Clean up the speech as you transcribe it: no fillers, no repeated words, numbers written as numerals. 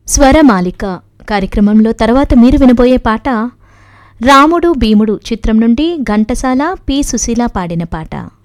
స్వరమాలిక కార్యక్రమంలో తర్వాత మీరు వినబోయే పాట రాముడు భీముడు చిత్రం నుండి ఘంటసాల పి సుశీల పాడిన పాట.